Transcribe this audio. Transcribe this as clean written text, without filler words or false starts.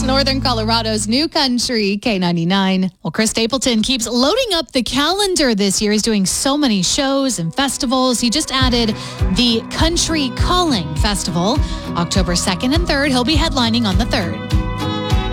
Northern Colorado's new country, K99. Well, Chris Stapleton keeps loading up the calendar this year. He's doing so many shows and festivals. He just added the Country Calling Festival. October 2nd and 3rd, he'll be headlining on the 3rd.